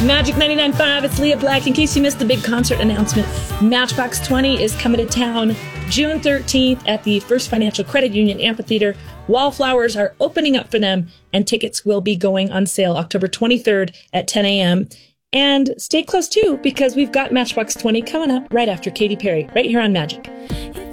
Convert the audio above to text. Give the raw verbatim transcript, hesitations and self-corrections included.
Magic ninety-nine point five, it's Leah Black. In case you missed the big concert announcement, Matchbox twenty is coming to town June thirteenth at the First Financial Credit Union Amphitheater. Wallflowers are opening up for them, and tickets will be going on sale October twenty-third at ten a.m. And stay close, too, because we've got Matchbox twenty coming up right after Katy Perry, right here on Magic.